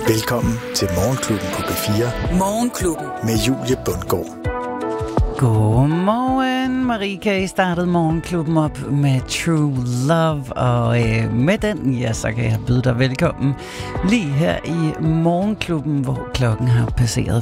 Velkommen til Morgenklubben på B4. Morgenklubben. Med Julie Bundgaard. Godmorgen, Marika. I startede Morgenklubben op med True Love, og med den, ja, så kan jeg byde dig velkommen lige her i Morgenklubben, hvor klokken har passeret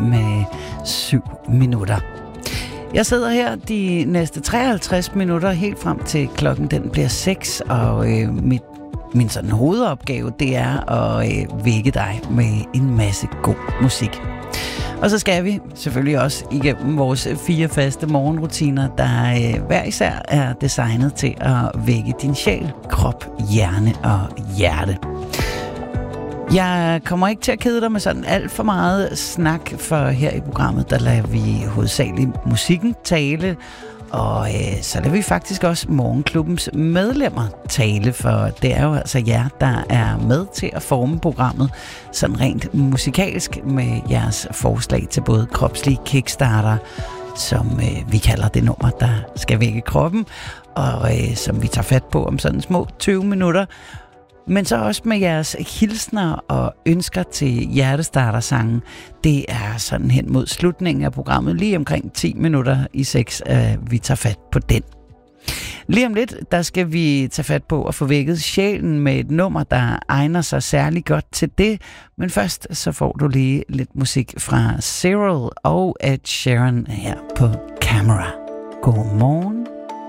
5:07. Jeg sidder her de næste 53 minutter, helt frem til klokken den bliver 6, og min sådan hovedopgave, det er at vække dig med en masse god musik. Og så skal vi selvfølgelig også igennem vores 4 faste morgenrutiner, der hver især er designet til at vække din sjæl, krop, hjerne og hjerte. Jeg kommer ikke til at kede dig med sådan alt for meget snak, for her i programmet, der lader vi hovedsageligt musikken tale, og så lader vi faktisk også Morgenklubbens medlemmer tale, for det er jo altså jer, der er med til at forme programmet sådan rent musikalsk med jeres forslag til både kropslige kickstarter, som vi kalder det nummer, der skal vække kroppen, og som vi tager fat på om sådan små 20 minutter, men så også med jeres hilsner og ønsker til hjertestartersangen. Det er sådan hen mod slutningen af programmet, lige omkring 10 minutter i 6, vi tager fat på den. Lige om lidt, der skal vi tage fat på at få vækket sjælen med et nummer, der egner sig særlig godt til det. Men først så får du lige lidt musik fra Cyril og Ed Sheeran her på Camera. God morgen.